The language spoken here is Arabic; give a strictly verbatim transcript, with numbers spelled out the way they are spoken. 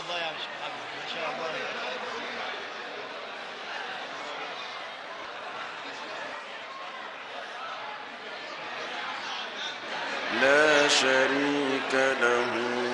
الله يا شيخ محمد، ما شاء الله. لا شريك له.